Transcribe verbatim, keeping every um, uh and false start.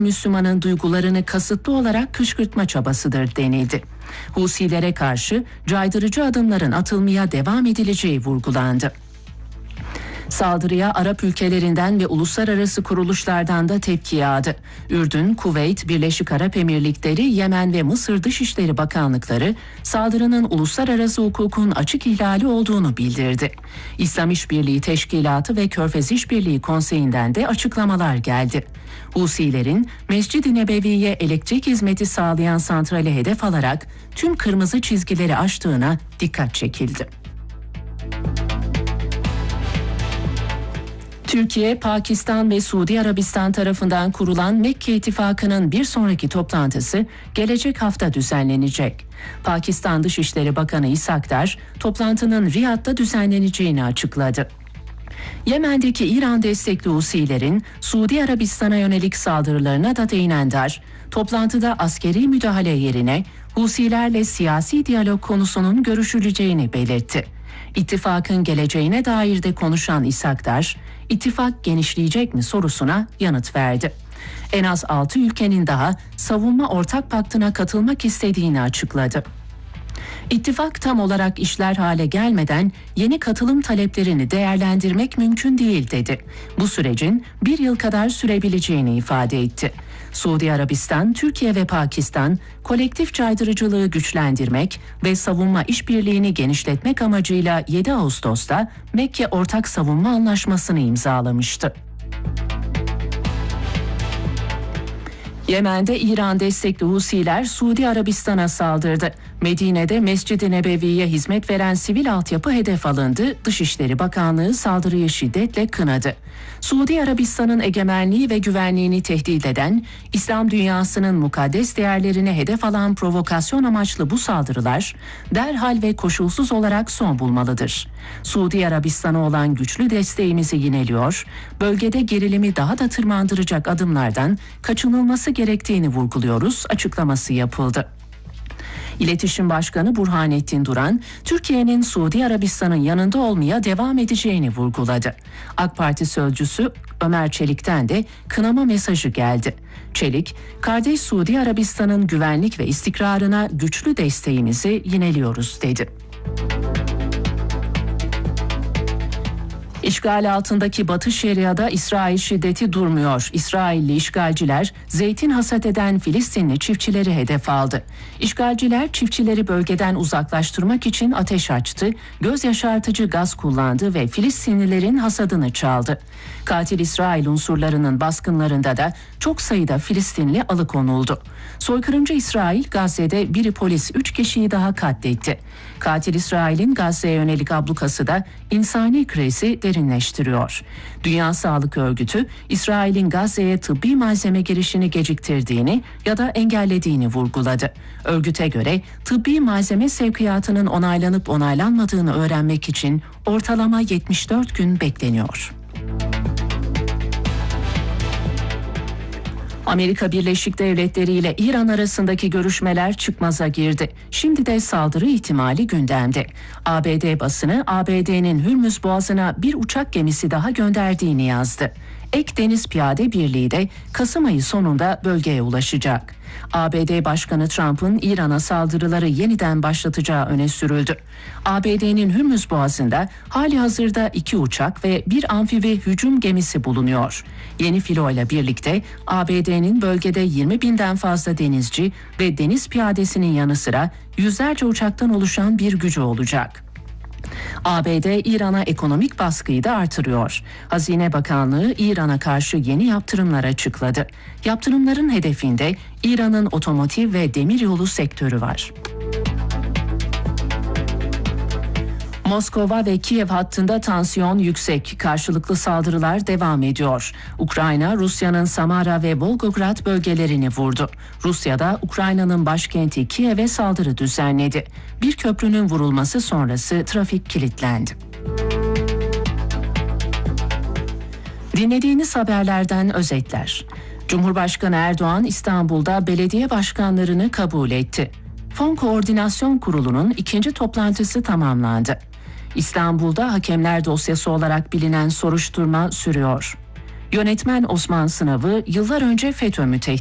Müslümanın duygularını kasıtlı olarak kışkırtma çabasıdır denildi. Husilere karşı caydırıcı adımların atılmaya devam edileceği vurgulandı. Saldırıya Arap ülkelerinden ve uluslararası kuruluşlardan da tepki yağdı. Ürdün, Kuveyt, Birleşik Arap Emirlikleri, Yemen ve Mısır Dışişleri Bakanlıkları saldırının uluslararası hukukun açık ihlali olduğunu bildirdi. İslam İşbirliği Teşkilatı ve Körfez İşbirliği Konseyi'nden de açıklamalar geldi. Husilerin Mescid-i Nebevi'ye elektrik hizmeti sağlayan santrali hedef alarak tüm kırmızı çizgileri aştığına dikkat çekildi. Türkiye, Pakistan ve Suudi Arabistan tarafından kurulan Mekke İttifakı'nın bir sonraki toplantısı gelecek hafta düzenlenecek. Pakistan Dışişleri Bakanı İshak Dar, toplantının Riyad'da düzenleneceğini açıkladı. Yemen'deki İran destekli Husilerin Suudi Arabistan'a yönelik saldırılarına da değinen Dar, toplantıda askeri müdahale yerine Husilerle siyasi diyalog konusunun görüşüleceğini belirtti. İttifakın geleceğine dair de konuşan İshak Dar, ittifak genişleyecek mi sorusuna yanıt verdi. En az altı ülkenin daha savunma ortak paktına katılmak istediğini açıkladı. İttifak tam olarak işler hale gelmeden yeni katılım taleplerini değerlendirmek mümkün değil dedi. Bu sürecin bir yıl kadar sürebileceğini ifade etti. Suudi Arabistan, Türkiye ve Pakistan kolektif caydırıcılığı güçlendirmek ve savunma işbirliğini genişletmek amacıyla yedi Ağustos'ta Mekke Ortak Savunma Anlaşması'nı imzalamıştı. Yemen'de İran destekli Husiler Suudi Arabistan'a saldırdı. Medine'de Mescid-i Nebevi'ye hizmet veren sivil altyapı hedef alındı. Dışişleri Bakanlığı saldırıyı şiddetle kınadı. Suudi Arabistan'ın egemenliği ve güvenliğini tehdit eden, İslam dünyasının mukaddes değerlerine hedef alan provokasyon amaçlı bu saldırılar derhal ve koşulsuz olarak son bulmalıdır. Suudi Arabistan'a olan güçlü desteğimizi yineliyor, bölgede gerilimi daha da tırmandıracak adımlardan kaçınılması gerektiğini vurguluyoruz açıklaması yapıldı. İletişim Başkanı Burhanettin Duran, Türkiye'nin Suudi Arabistan'ın yanında olmaya devam edeceğini vurguladı. AK Parti sözcüsü Ömer Çelik'ten de kınama mesajı geldi. Çelik, kardeş Suudi Arabistan'ın güvenlik ve istikrarına güçlü desteğimizi yineliyoruz dedi. İşgal altındaki Batı Şeria'da İsrail şiddeti durmuyor. İsrailli işgalciler zeytin hasat eden Filistinli çiftçileri hedef aldı. İşgalciler çiftçileri bölgeden uzaklaştırmak için ateş açtı, göz yaşartıcı gaz kullandı ve Filistinlilerin hasadını çaldı. Katil İsrail unsurlarının baskınlarında da çok sayıda Filistinli alıkonuldu. Soykırımcı İsrail Gazze'de biri polis üç kişiyi daha katletti. Katil İsrail'in Gazze'ye yönelik ablukası da insani krizi derinleştiriyor. Dünya Sağlık Örgütü, İsrail'in Gazze'ye tıbbi malzeme girişini geciktirdiğini ya da engellediğini vurguladı. Örgüte göre tıbbi malzeme sevkiyatının onaylanıp onaylanmadığını öğrenmek için ortalama yetmiş dört gün bekleniyor. Amerika Birleşik Devletleri ile İran arasındaki görüşmeler çıkmaza girdi. Şimdi de saldırı ihtimali gündemde. A B D basını A B D'nin Hürmüz Boğazı'na bir uçak gemisi daha gönderdiğini yazdı. Ek Deniz Piyade Birliği de Kasım ayı sonunda bölgeye ulaşacak. A B D Başkanı Trump'ın İran'a saldırıları yeniden başlatacağı öne sürüldü. A B D'nin Hürmüz Boğazı'nda hali hazırda iki uçak ve bir amfibi hücum gemisi bulunuyor. Yeni filoyla birlikte A B D'nin bölgede yirmi binden fazla denizci ve deniz piyadesinin yanı sıra yüzlerce uçaktan oluşan bir gücü olacak. A B D İran'a ekonomik baskıyı da artırıyor. Hazine Bakanlığı İran'a karşı yeni yaptırımlar açıkladı. Yaptırımların hedefinde İran'ın otomotiv ve demiryolu sektörü var. Moskova ve Kiev hattında tansiyon yüksek. Karşılıklı saldırılar devam ediyor. Ukrayna, Rusya'nın Samara ve Volgograd bölgelerini vurdu. Rusya da Ukrayna'nın başkenti Kiev'e saldırı düzenledi. Bir köprünün vurulması sonrası trafik kilitlendi. Dinlediğiniz haberlerden özetler. Cumhurbaşkanı Erdoğan İstanbul'da belediye başkanlarını kabul etti. Fon Koordinasyon Kurulu'nun ikinci toplantısı tamamlandı. İstanbul'da hakemler dosyası olarak bilinen soruşturma sürüyor. Yönetmen Osman Sınav'ı yıllar önce FETÖ mü tehdit